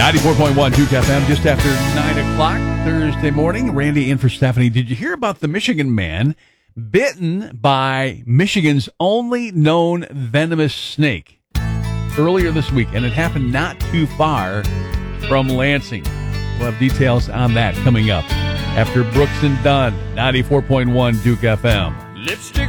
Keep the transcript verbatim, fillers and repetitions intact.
ninety-four point one Duke F M, just after nine o'clock Thursday morning. Randy in for Stephanie. Did you hear about the Michigan man bitten by Michigan's only known venomous snake earlier this week? And it happened not too far from Lansing. We'll have details on that coming up after Brooks and Dunn, ninety-four point one Duke F M. Lipstick